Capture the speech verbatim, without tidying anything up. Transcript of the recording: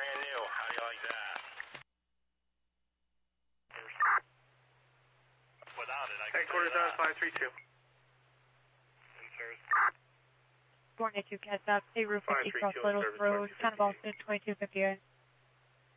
brand new. How do you like that? Without it, I can Headquarters out five three two. four ninety-two, catch up, A Roof fifty, Cross Littles Road, Town of Austin, twenty-two fifty-eight.